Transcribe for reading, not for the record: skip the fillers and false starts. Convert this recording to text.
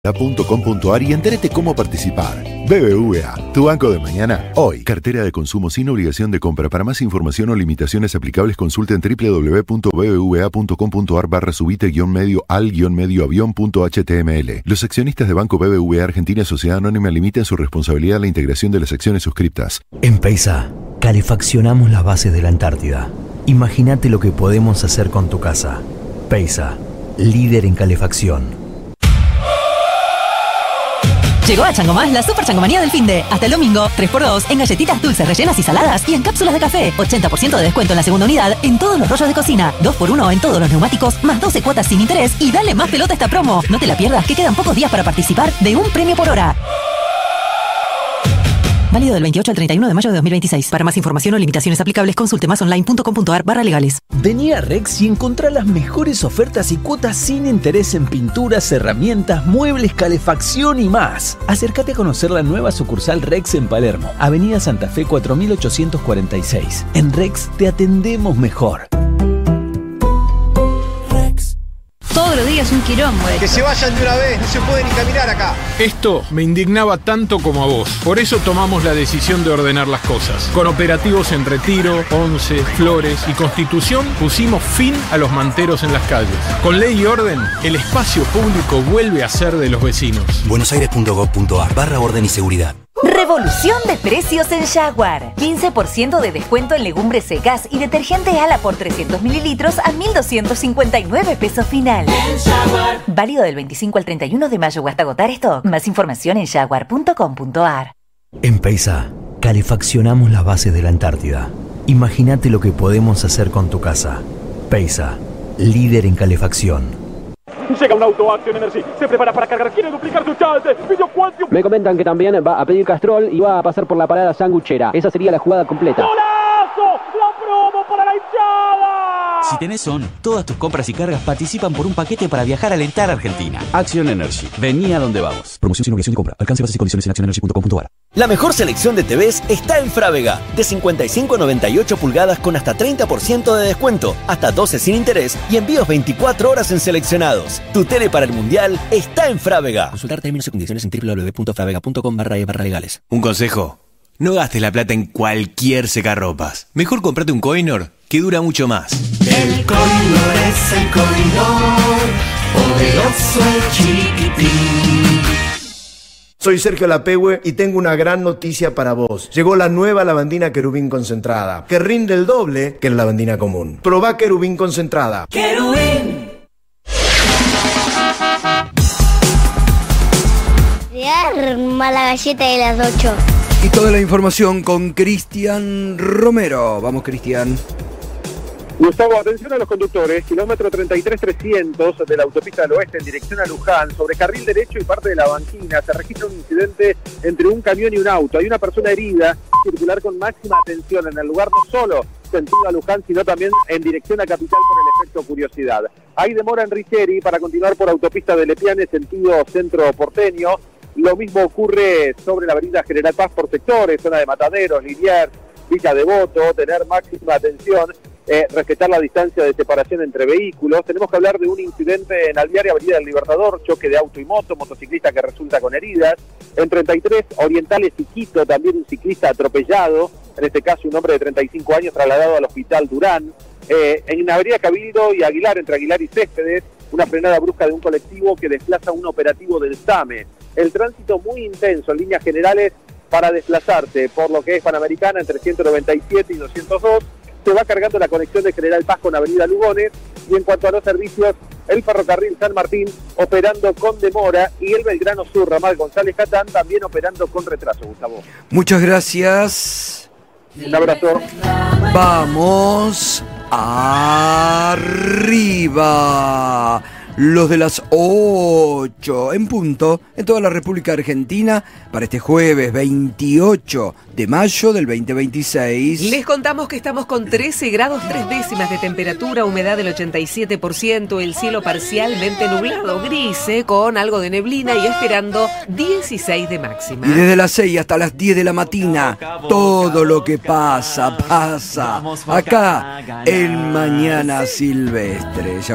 .com.ar y entérate cómo participar. BBVA, tu banco de mañana, hoy. Cartera de consumo sin obligación de compra. Para más información o limitaciones aplicables, consulta en www.bbva.com.ar/subite-medio-al-medio-avión.html. Los accionistas de Banco BBVA Argentina Sociedad Anónima limitan su responsabilidad a la integración de las acciones suscriptas. En Peisa, calefaccionamos las bases de la Antártida. Imagínate lo que podemos hacer con tu casa. Peisa, líder en calefacción. Llegó a Chango Más la super changomanía del finde. Hasta el domingo, 3x2 en galletitas dulces rellenas y saladas y en cápsulas de café. 80% de descuento en la segunda unidad en todos los rollos de cocina. 2x1 en todos los neumáticos, más 12 cuotas sin interés y dale más pelota a esta promo. No te la pierdas, que quedan pocos días para participar de un premio por hora. Válido del 28 al 31 de mayo de 2026. Para más información o limitaciones aplicables, consulte masonline.com.ar/legales. Vení a Rex y encontrá las mejores ofertas y cuotas sin interés en pinturas, herramientas, muebles, calefacción y más. Acércate a conocer la nueva sucursal Rex en Palermo, Avenida Santa Fe 4846. En Rex te atendemos mejor. Todos los días un quilombo. Que se vayan de una vez, no se puede ni caminar acá. Esto me indignaba tanto como a vos. Por eso tomamos la decisión de ordenar las cosas. Con operativos en Retiro, Once, Flores y Constitución pusimos fin a los manteros en las calles. Con ley y orden, el espacio público vuelve a ser de los vecinos. buenosaires.gov.ar/orden y seguridad. Revolución de precios en Jaguar. 15% de descuento en legumbres secas y detergente Ala por 300 mililitros a 1.259 pesos final. Válido del 25 al 31 de mayo o hasta agotar stock. Más información en jaguar.com.ar. En Peisa, calefaccionamos las bases de la Antártida. Imagínate lo que podemos hacer con tu casa. Peisa, líder en calefacción. Llega un auto, Acción Energy, se prepara para cargar, quiere duplicar su chance. Me comentan que también va a pedir Castrol y va a pasar por la parada sanguchera. Esa sería la jugada completa. ¡Golazo! ¡La promo para la hinchada! Si tenés ON, todas tus compras y cargas participan por un paquete para viajar a alentar a Argentina. Acción Energy, vení a donde vamos. Promoción sin obligación de compra. Alcance, bases y condiciones en accionenergy.com.ar. La mejor selección de TVs está en Frávega. De 55 a 98 pulgadas con hasta 30% de descuento, hasta 12 sin interés y envíos 24 horas en seleccionados. Tu tele para el Mundial está en Frávega. Consultar términos y condiciones en www.fravega.com/barra-legales. Un consejo: no gastes la plata en cualquier secarropas. Mejor comprate un Kohinoor que dura mucho más. El Kohinoor es el Kohinoor, poderoso y chiquitín. Soy Sergio Lapehue y tengo una gran noticia para vos. Llegó la nueva lavandina Querubín concentrada, que rinde el doble que la lavandina común. Probá Querubín concentrada. ¡Querubín! Arma la galleta de las 8. Y toda la información con Cristian Romero. Vamos, Cristian. Gustavo, atención a los conductores, kilómetro 33-300 de la autopista del oeste en dirección a Luján, sobre carril derecho y parte de la banquina, se registra un incidente entre un camión y un auto. Hay una persona herida, circular con máxima atención en el lugar, no solo sentido a Luján, sino también en dirección a Capital por el efecto curiosidad. Hay demora en Richeri para continuar por autopista de Lepiane, sentido centro porteño. Lo mismo ocurre sobre la avenida General Paz por sectores, zona de Mataderos, Liniers, Villa Devoto, tener máxima atención. Respetar la distancia de separación entre vehículos. Tenemos que hablar de un incidente en Alvear, Avenida del Libertador, choque de auto y moto, motociclista que resulta con heridas. En 33, Orientales y Quito, también un ciclista atropellado, en este caso un hombre de 35 años trasladado al hospital Durán. En Avenida Cabildo y Aguilar, entre Aguilar y Céspedes, una frenada brusca de un colectivo que desplaza un operativo del SAME. El tránsito muy intenso en líneas generales para desplazarse por lo que es Panamericana entre 197 y 202. Se va cargando la conexión de General Paz con Avenida Lugones, y en cuanto a los servicios, el ferrocarril San Martín operando con demora y el Belgrano Sur ramal González Catán también operando con retraso, Gustavo. Muchas gracias. Un abrazo. Vamos arriba. Los de las 8 en punto en toda la República Argentina para este jueves 28 de mayo del 2026. Les contamos que estamos con 13 grados 3 décimas de temperatura, humedad del 87%, el cielo parcialmente nublado, gris, con algo de neblina y esperando 16 de máxima. Y desde las 6 hasta las 10 de la mañana, todo lo que pasa, acá en Mañana Silvestre.